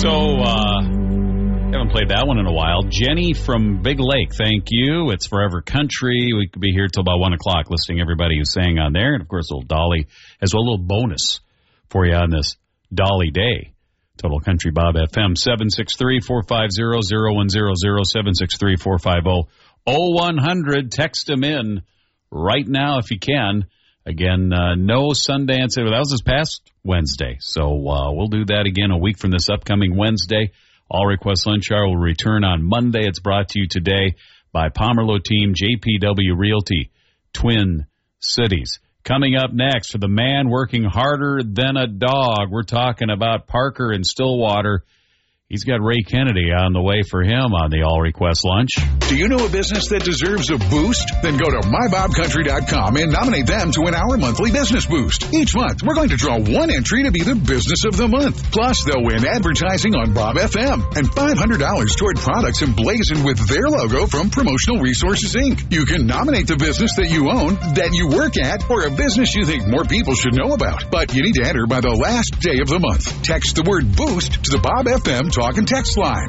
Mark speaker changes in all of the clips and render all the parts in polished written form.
Speaker 1: So, haven't played that one in a while. Jenny from Big Lake, thank you. It's Forever Country. We could be here till about 1 o'clock listing everybody who sang on there. And, of course, little Dolly as well, a little bonus for you on this Dolly Day. Total Country Bob FM, 763-450-0100, 763-450-0100. Text them in right now if you can. Again, no Sundance. That was this past Wednesday. So we'll do that again a week from this upcoming Wednesday. All Request Lunch Hour will return on Monday. It's brought to you today by Pomerleau Team, JPW Realty, Twin Cities. Coming up next, for the man working harder than a dog, we're talking about Parker in Stillwater. He's got Ray Kennedy on the way for him on the All Request Lunch.
Speaker 2: Do you know a business that deserves a boost? Then go to mybobcountry.com and nominate them to win our monthly business boost. Each month, we're going to draw one entry to be the business of the month. Plus, they'll win advertising on Bob FM and $500 toward products emblazoned with their logo from Promotional Resources, Inc. You can nominate the business that you own, that you work at, or a business you think more people should know about. But you need to enter by the last day of the month. Text the word boost to the Bob FM Talk and Text line,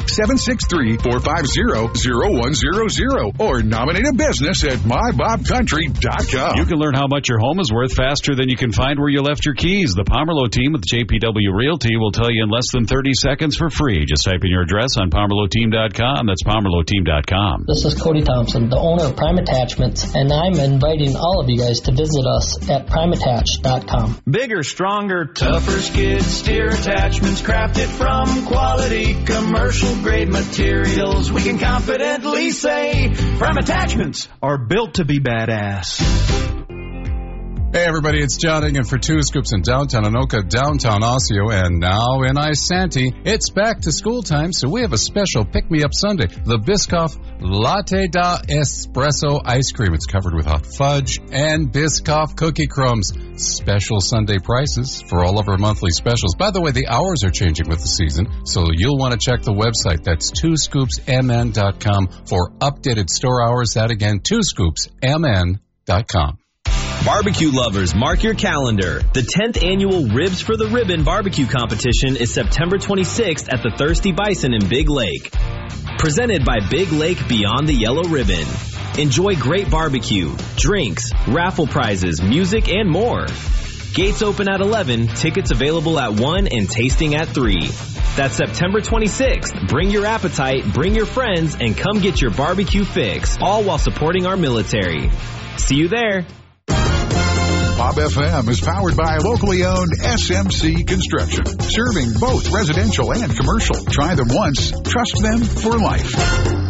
Speaker 2: 763-450-0100, or nominate a business at mybobcountry.com.
Speaker 1: You can learn how much your home is worth faster than you can find where you left your keys. The Pomerleau Team with JPW Realty will tell you in less than 30 seconds for free. Just type in your address on PomerleauTeam.com. That's PomerleauTeam.com.
Speaker 3: This is Cody Thompson, the owner of Prime Attachments, and I'm inviting all of you guys to visit us at PrimeAttach.com.
Speaker 4: Bigger, stronger, tougher skid steer attachments crafted from quality commercial grade materials. We can confidently say Prime Attachments are built to be badass.
Speaker 5: Hey everybody, it's John Ingham for Two Scoops in downtown Anoka, downtown Osseo, and now in Isanti. It's back to school time, so we have a special pick-me-up Sundae. The Biscoff Latte da Espresso ice cream. It's covered with hot fudge and Biscoff cookie crumbs. Special Sunday prices for all of our monthly specials. By the way, the hours are changing with the season, so you'll want to check the website. That's twoscoopsmn.com for updated store hours. That again, twoscoopsmn.com.
Speaker 6: Barbecue lovers, mark your calendar. The 10th annual Ribs for the Ribbon barbecue competition is September 26th at the Thirsty Bison in Big Lake. Presented by Big Lake Beyond the Yellow Ribbon. Enjoy great barbecue, drinks, raffle prizes, music, and more. Gates open at 11, tickets available at 1, and tasting at 3. That's September 26th. Bring your appetite, bring your friends, and come get your barbecue fix, all while supporting our military. See you there.
Speaker 2: Bob FM is powered by locally owned SMC Construction, serving both residential and commercial. Try them once, trust them for life.